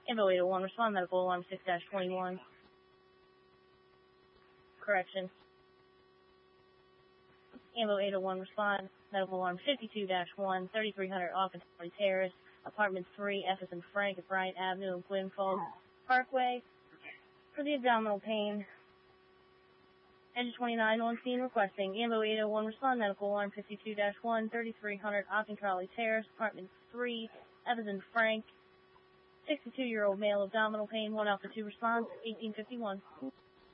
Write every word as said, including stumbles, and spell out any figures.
Info eight oh one, respond, medical alarm six dash twenty-one. Correction. Info eight oh one, respond, medical alarm fifty-two dash one, thirty-three hundred Offense Terrace, apartment three, F as in Frank at Bryant Avenue and Glyn Falls Parkway. For the abdominal pain, Engine twenty-nine on scene requesting Info eight oh one, respond, medical alarm fifty-two dash one, thirty-three hundred Ogden Crowley Terrace, apartment three, F as in Frank, sixty-two-year-old male, abdominal pain, one Alpha two response, eighteen fifty-one.